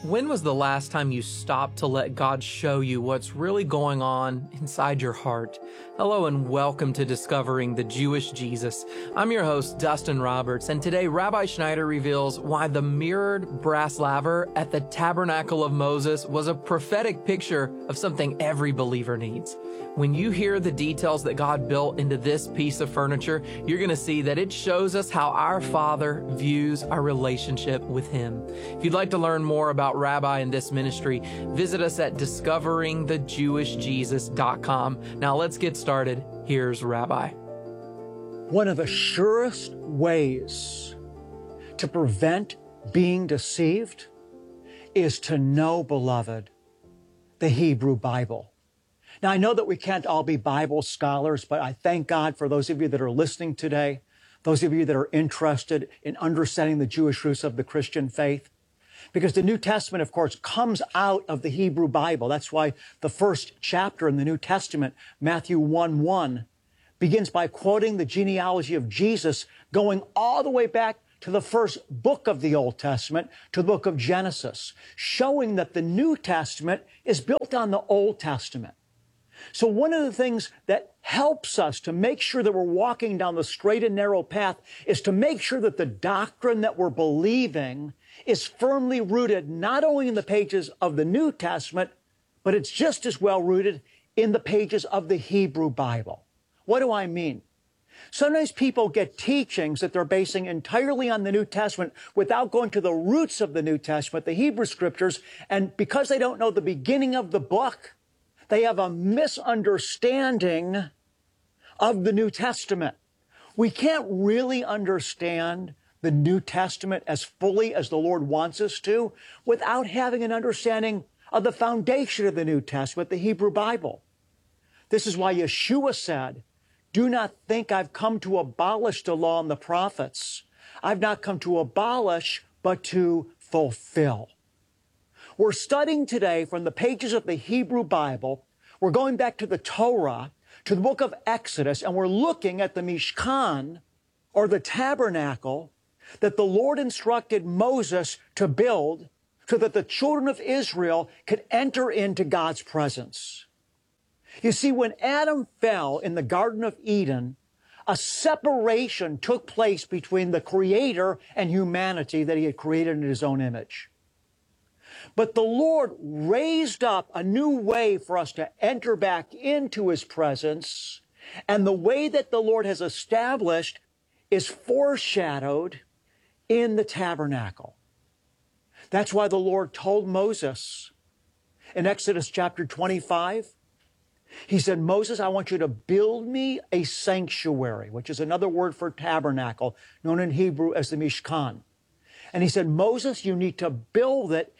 When was the last time you stopped to let God show you what's really going on inside your heart? Hello and welcome to Discovering the Jewish Jesus. I'm your host, Dustin Roberts, and today Rabbi Schneider reveals why the mirrored brass laver at the Tabernacle of Moses was a prophetic picture of something every believer needs. When you hear the details that God built into this piece of furniture, you're going to see that it shows us how our Father views our relationship with Him. If you'd like to learn more about Rabbi and this ministry, visit us at discoveringthejewishjesus.com. Now let's get started. Here's Rabbi. One of the surest ways to prevent being deceived is to know, beloved, the Hebrew Bible. Now, I know that we can't all be Bible scholars, but I thank God for those of you that are listening today, those of you that are interested in understanding the Jewish roots of the Christian faith. Because the New Testament, of course, comes out of the Hebrew Bible. That's why the first chapter in the New Testament, Matthew 1:1, begins by quoting the genealogy of Jesus, going all the way back to the first book of the Old Testament, to the book of Genesis, showing that the New Testament is built on the Old Testament. So one of the things that helps us to make sure that we're walking down the straight and narrow path is to make sure that the doctrine that we're believing is firmly rooted not only in the pages of the New Testament, but it's just as well rooted in the pages of the Hebrew Bible. What do I mean? Sometimes people get teachings that they're basing entirely on the New Testament without going to the roots of the New Testament, the Hebrew Scriptures, and because they don't know the beginning of the book, they have a misunderstanding of the New Testament. We can't really understand the New Testament as fully as the Lord wants us to without having an understanding of the foundation of the New Testament, the Hebrew Bible. This is why Yeshua said, "Do not think I've come to abolish the law and the prophets. I've not come to abolish, but to fulfill." We're studying today from the pages of the Hebrew Bible. We're going back to the Torah, to the book of Exodus, and we're looking at the Mishkan, or the tabernacle, that the Lord instructed Moses to build so that the children of Israel could enter into God's presence. You see, when Adam fell in the Garden of Eden, a separation took place between the Creator and humanity that He had created in His own image. But the Lord raised up a new way for us to enter back into His presence, and the way that the Lord has established is foreshadowed in the tabernacle. That's why the Lord told Moses in Exodus chapter 25, He said, "Moses, I want you to build me a sanctuary," which is another word for tabernacle, known in Hebrew as the Mishkan. And He said, "Moses, you need to build it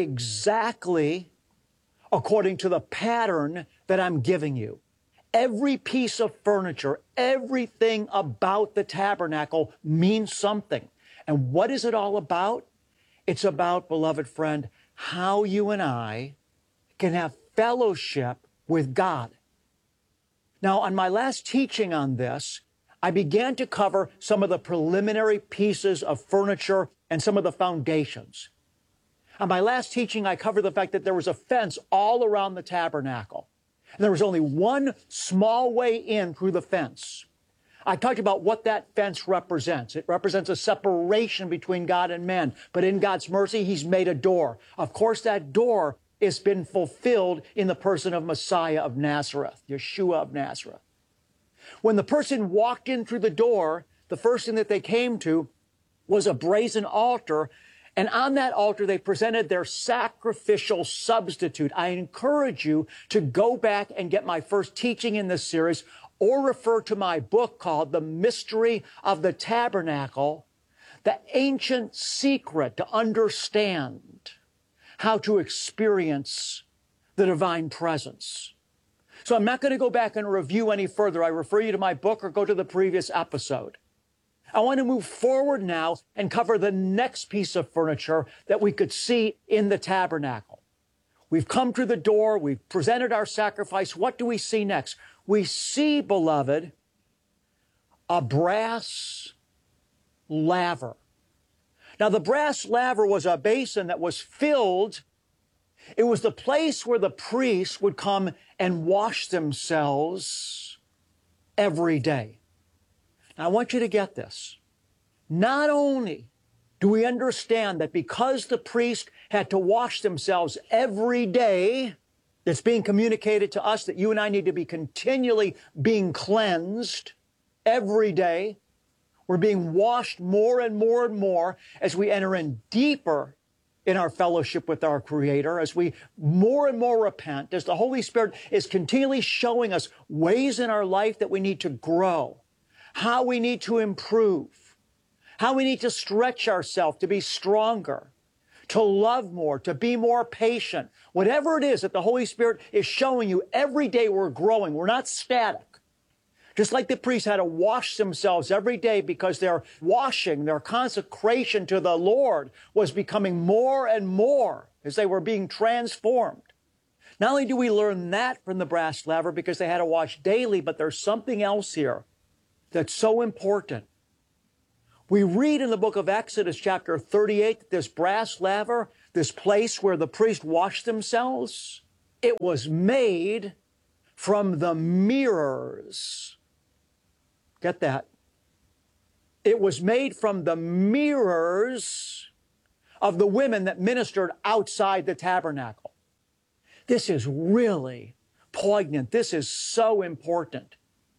exactly according to the pattern that I'm giving you. Every piece of furniture, everything about the tabernacle means something. And what is it all about? It's about, beloved friend, how you and I can have fellowship with God." Now, on my last teaching on this, I began to cover some of the preliminary pieces of furniture and some of the foundations. On my last teaching, I covered the fact that there was a fence all around the tabernacle. And there was only one small way in through the fence. I talked about what that fence represents. It represents a separation between God and man. But in God's mercy, He's made a door. Of course, that door has been fulfilled in the person of Messiah of Nazareth, Yeshua of Nazareth. When the person walked in through the door, the first thing that they came to was a brazen altar. And on that altar, they presented their sacrificial substitute. I encourage you to go back and get my first teaching in this series, or refer to my book called The Mystery of the Tabernacle, the ancient secret to understand how to experience the divine presence. So I'm not going to go back and review any further. I refer you to my book or go to the previous episode. I want to move forward now and cover the next piece of furniture that we could see in the tabernacle. We've come to the door. We've presented our sacrifice. What do we see next? We see, beloved, a brass laver. Now, the brass laver was a basin that was filled. It was the place where the priests would come and wash themselves every day. Now, I want you to get this. Not only do we understand that because the priest had to wash themselves every day, it's being communicated to us that you and I need to be continually being cleansed every day. We're being washed more and more and more as we enter in deeper in our fellowship with our Creator, as we more and more repent, as the Holy Spirit is continually showing us ways in our life that we need to grow, how we need to improve, how we need to stretch ourselves to be stronger, to love more, to be more patient. Whatever it is that the Holy Spirit is showing you, every day we're growing. We're not static. Just like the priests had to wash themselves every day because their washing, their consecration to the Lord was becoming more and more as they were being transformed. Not only do we learn that from the brass laver because they had to wash daily, but there's something else here that's so important. We read in the book of Exodus chapter 38 that this brass laver, this place where the priests washed themselves, it was made from the mirrors. Get that? It was made from the mirrors of the women that ministered outside the tabernacle. This is really poignant. This is so important.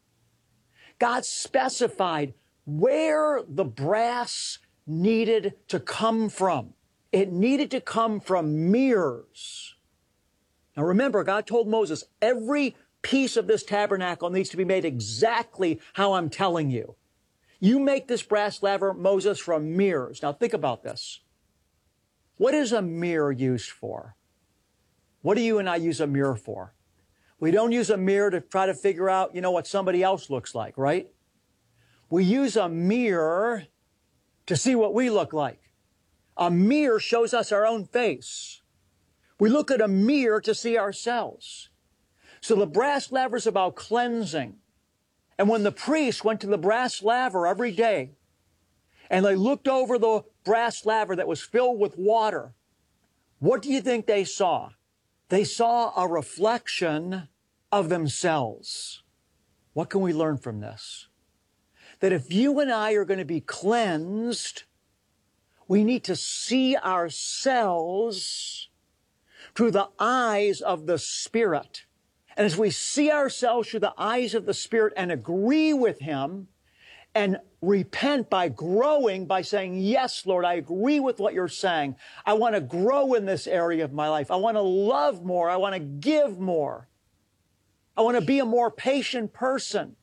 God specified where the brass needed to come from. It needed to come from mirrors. Now remember, God told Moses, every piece of this tabernacle needs to be made exactly how I'm telling you. You make this brass laver, Moses, from mirrors. Now think about this. What is a mirror used for? What do you and I use a mirror for? We don't use a mirror to try to figure out, what somebody else looks like, right? We use a mirror to see what we look like. A mirror shows us our own face. We look at a mirror to see ourselves. So the brass laver is about cleansing. And when the priests went to the brass laver every day, and they looked over the brass laver that was filled with water, what do you think they saw? They saw a reflection of themselves. What can we learn from this? That if you and I are going to be cleansed, we need to see ourselves through the eyes of the Spirit. And as we see ourselves through the eyes of the Spirit and agree with Him and repent by growing, by saying, yes, Lord, I agree with what you're saying. I want to grow in this area of my life. I want to love more. I want to give more. I want to be a more patient person.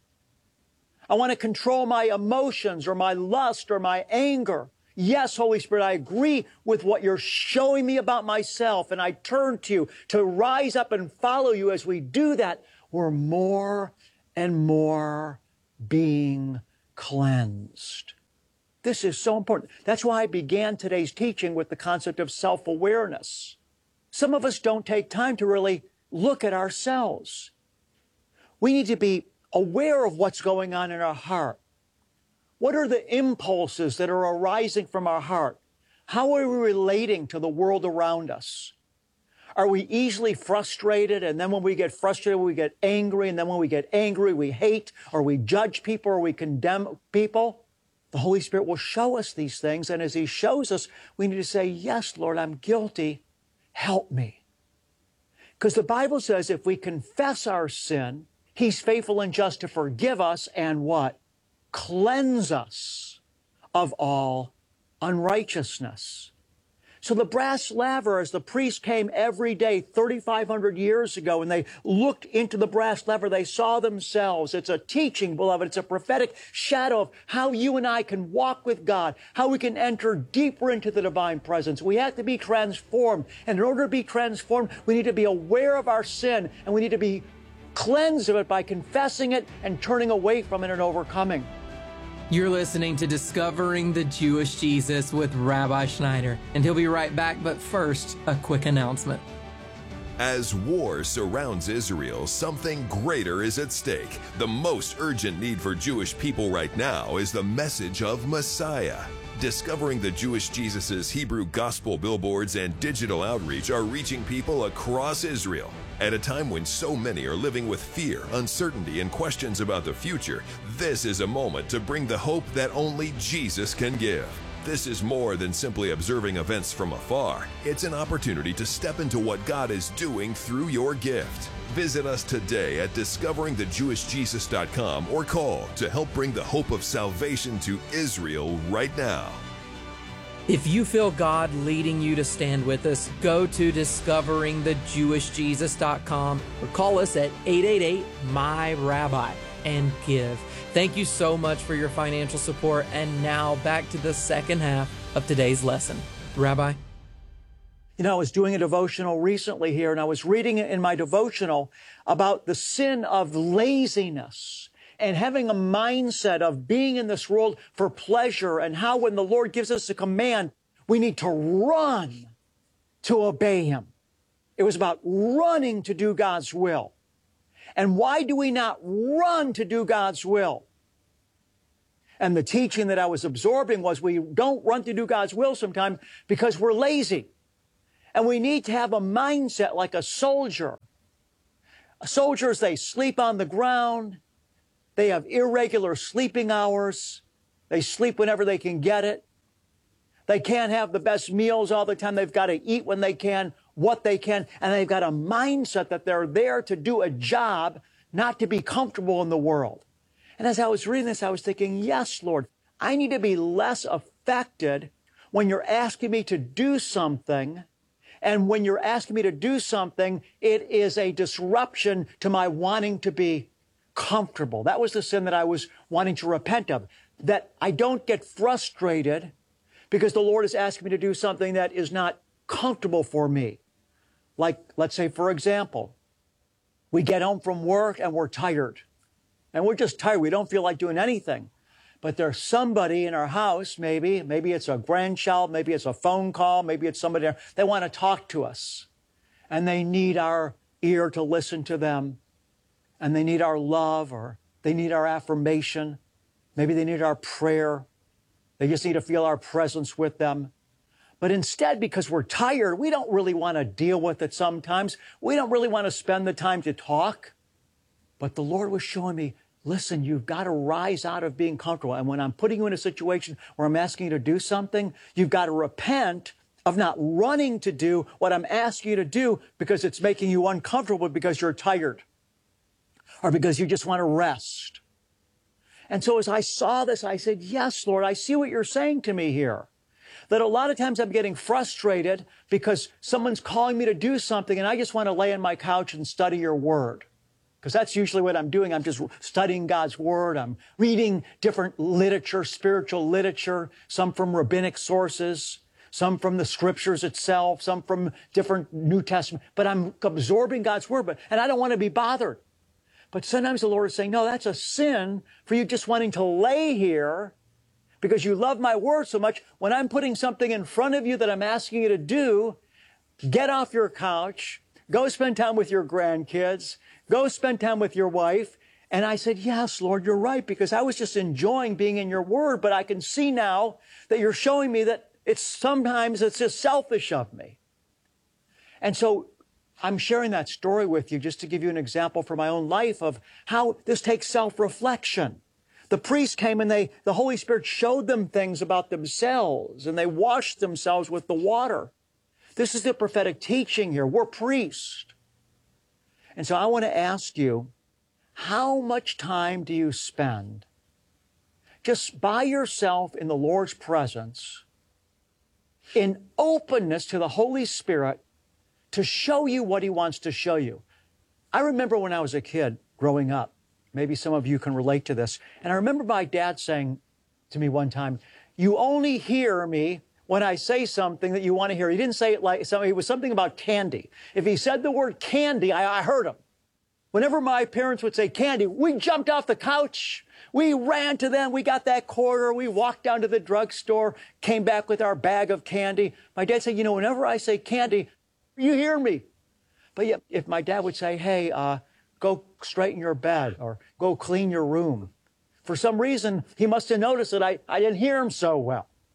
I want to control my emotions or my lust or my anger. Yes, Holy Spirit, I agree with what you're showing me about myself, and I turn to you to rise up and follow you. As we do that, we're more and more being cleansed. This is so important. That's why I began today's teaching with the concept of self-awareness. Some of us don't take time to really look at ourselves. We need to be aware of what's going on in our heart. What are the impulses that are arising from our heart? How are we relating to the world around us? Are we easily frustrated, and then when we get frustrated, we get angry, and then when we get angry, we hate, or we judge people, or we condemn people? The Holy Spirit will show us these things, and as He shows us, we need to say, yes, Lord, I'm guilty. Help me. Because the Bible says if we confess our sin, He's faithful and just to forgive us and what? Cleanse us of all unrighteousness. So the brass laver, as the priests came every day 3,500 years ago, and they looked into the brass laver, they saw themselves. It's a teaching, beloved. It's a prophetic shadow of how you and I can walk with God, how we can enter deeper into the divine presence. We have to be transformed. And in order to be transformed, we need to be aware of our sin, and we need to be cleansed of it by confessing it and turning away from it and overcoming. You're listening to Discovering the Jewish Jesus with Rabbi Schneider, and he'll be right back, but first, a quick announcement. As war surrounds Israel, something greater is at stake. The most urgent need for Jewish people right now is the message of Messiah. Discovering the Jewish Jesus' Hebrew gospel billboards and digital outreach are reaching people across Israel. At a time when so many are living with fear, uncertainty, and questions about the future, this is a moment to bring the hope that only Jesus can give. This is more than simply observing events from afar. It's an opportunity to step into what God is doing through your gift. Visit us today at discoveringthejewishjesus.com or call to help bring the hope of salvation to Israel right now. If you feel God leading you to stand with us, go to discoveringthejewishjesus.com or call us at 888-MY-RABBI and give. Thank you so much for your financial support. And now back to the second half of today's lesson. Rabbi? You know, I was doing a devotional recently here, and I was reading in my devotional about the sin of laziness and having a mindset of being in this world for pleasure, and how when the Lord gives us a command, we need to run to obey Him. It was about running to do God's will. And why do we not run to do God's will? And the teaching that I was absorbing was we don't run to do God's will sometimes because we're lazy. And we need to have a mindset like a soldier. Soldiers, they sleep on the ground. They have irregular sleeping hours. They sleep whenever they can get it. They can't have the best meals all the time. They've got to eat when they can, what they can, and they've got a mindset that they're there to do a job, not to be comfortable in the world. And as I was reading this, I was thinking, yes, Lord, I need to be less affected when you're asking me to do something. And when you're asking me to do something, it is a disruption to my wanting to be comfortable. That was the sin that I was wanting to repent of, that I don't get frustrated because the Lord is asking me to do something that is not comfortable for me. Like, let's say, for example, we get home from work and we're tired. And we're just tired. We don't feel like doing anything. But there's somebody in our house, maybe it's a grandchild, maybe it's a phone call, maybe it's somebody there. They want to talk to us. And they need our ear to listen to them. And they need our love, or they need our affirmation. Maybe they need our prayer. They just need to feel our presence with them. But instead, because we're tired, we don't really want to deal with it sometimes. We don't really want to spend the time to talk. But the Lord was showing me, listen, you've got to rise out of being comfortable. And when I'm putting you in a situation where I'm asking you to do something, you've got to repent of not running to do what I'm asking you to do because it's making you uncomfortable because you're tired or because you just want to rest. And so as I saw this, I said, yes, Lord, I see what you're saying to me here. That a lot of times I'm getting frustrated because someone's calling me to do something and I just want to lay on my couch and study your word. Because that's usually what I'm doing. I'm just studying God's word. I'm reading different literature, spiritual literature, some from rabbinic sources, some from the scriptures itself, some from different New Testament. But I'm absorbing God's word, and I don't want to be bothered. But sometimes the Lord is saying, no, that's a sin for you just wanting to lay here because you love my word so much. When I'm putting something in front of you that I'm asking you to do, get off your couch, go spend time with your grandkids, go spend time with your wife. And I said, yes, Lord, you're right, because I was just enjoying being in your word, but I can see now that you're showing me that sometimes it's just selfish of me. And so I'm sharing that story with you just to give you an example from my own life of how this takes self-reflection. The priest came and the Holy Spirit showed them things about themselves, and they washed themselves with the water. This is the prophetic teaching here. We're priests. And so I want to ask you, how much time do you spend just by yourself in the Lord's presence, in openness to the Holy Spirit to show you what He wants to show you? I remember when I was a kid growing up, maybe some of you can relate to this, and I remember my dad saying to me one time, you only hear me when I say something that you want to hear. He didn't say it like something, it was something about candy. If he said the word candy, I heard him. Whenever my parents would say candy, we jumped off the couch. We ran to them. We got that quarter. We walked down to the drugstore, came back with our bag of candy. My dad said, you know, whenever I say candy, you hear me. But yet, if my dad would say, hey, go straighten your bed or go clean your room, for some reason, he must have noticed that I didn't hear him so well.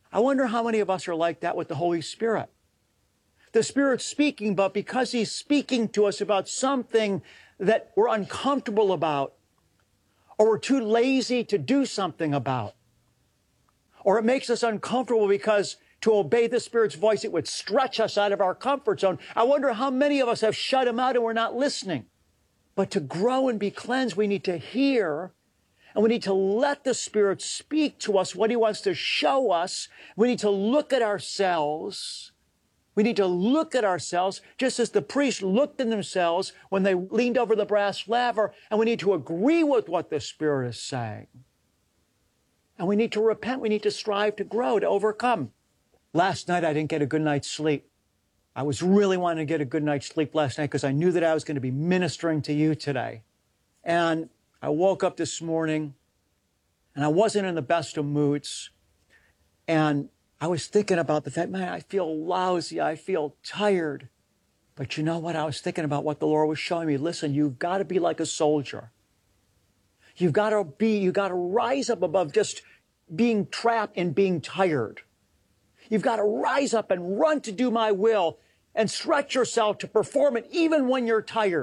I wonder how many of us are like that with the Holy Spirit. The Spirit's speaking, but because He's speaking to us about something that we're uncomfortable about, or we're too lazy to do something about, or it makes us uncomfortable because to obey the Spirit's voice, it would stretch us out of our comfort zone. I wonder how many of us have shut Him out and we're not listening. But to grow and be cleansed, we need to hear, and we need to let the Spirit speak to us what He wants to show us. We need to look at ourselves. We need to look at ourselves just as the priests looked in themselves when they leaned over the brass laver, and we need to agree with what the Spirit is saying. And we need to repent. We need to strive to grow, to overcome. Last night, I didn't get a good night's sleep. I was really wanting to get a good night's sleep last night because I knew that I was going to be ministering to you today. And I woke up this morning, and I wasn't in the best of moods. And I was thinking about the fact, man, I feel lousy. I feel tired. But you know what? I was thinking about what the Lord was showing me. Listen, you've got to be like a soldier. You've got to rise up above just being trapped and being tired. You've got to rise up and run to do my will and stretch yourself to perform it even when you're tired.